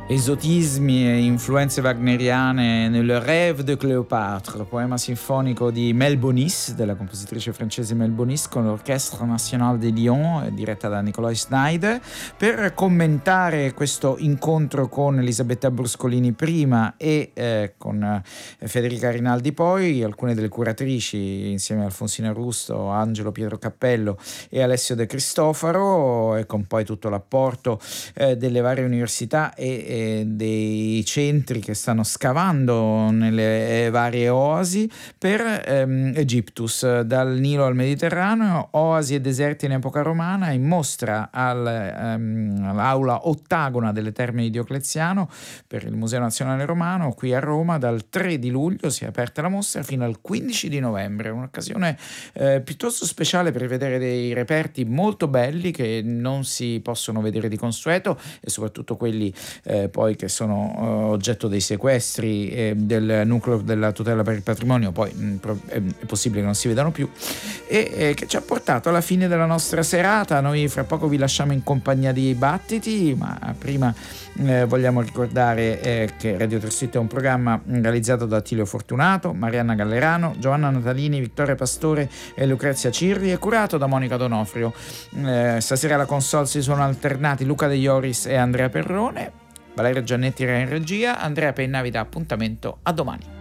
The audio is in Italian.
Esotismi e influenze wagneriane nel Rêve de Cléopâtre, poema sinfonico di Mel Bonis, della compositrice francese Mel Bonis, con l'Orchestre National de Lyon, diretta da Nicolai Schneider, per commentare questo incontro con Elisabetta Bruscolini prima e con Federica Rinaldi poi, alcune delle curatrici insieme a Alfonsina Rusto, Angelo Pietro Cappello e Alessio De Cristofaro, e con poi tutto l'apporto delle varie università e dei centri che stanno scavando nelle varie oasi per Egyptus, dal Nilo al Mediterraneo, oasi e deserti in epoca romana, in mostra all'aula ottagona delle Terme di Diocleziano per il Museo Nazionale Romano qui a Roma. Dal 3 di luglio si è aperta la mostra fino al 15 di novembre, un'occasione piuttosto speciale per vedere dei reperti molto belli che non si possono vedere di consueto, e soprattutto quelli poi che sono oggetto dei sequestri del nucleo della tutela per il patrimonio, poi è possibile che non si vedano più, e che ci ha portato alla fine della nostra serata. Noi fra poco vi lasciamo in compagnia di Battiti, ma prima vogliamo ricordare che Radio Trascritta è un programma realizzato da Attilio Fortunato, Marianna Gallerano, Giovanna Natalini, Vittoria Pastore e Lucrezia Cirri, e curato da Monica Donofrio. Stasera alla console si sono alternati Luca De Ioris e Andrea Perrone. Valeria Giannetti era in regia, Andrea Penna vi dà appuntamento a domani.